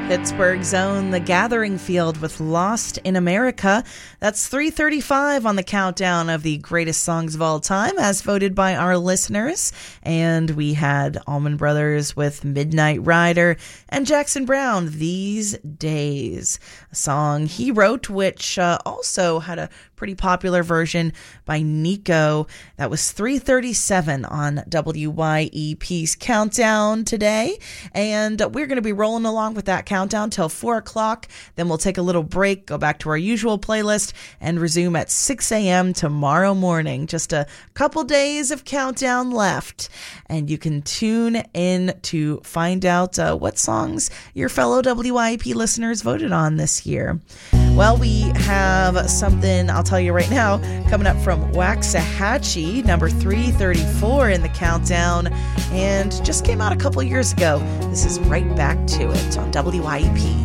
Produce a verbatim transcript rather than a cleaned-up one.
Pittsburgh's own The Gathering Field with Lost in America. That's three thirty-five on the countdown of the greatest songs of all time as voted by our listeners. And we had Allman Brothers with Midnight Rider and Jackson Browne, These Days, a song he wrote, which uh, also had a pretty popular version by Nico. That was three thirty-seven on W Y E P's Countdown today. And we're going to be rolling along with that countdown till four o'clock. Then we'll take a little break, go back to our usual playlist, and resume at six a.m. tomorrow morning. Just a couple days of countdown left. And you can tune in to find out uh, what songs your fellow W Y E P listeners voted on this year. Well, we have something, I'll tell you right now, coming up from Waxahachie, number three thirty-four in the countdown, and just came out a couple years ago. This is Right Back to It on W Y E P.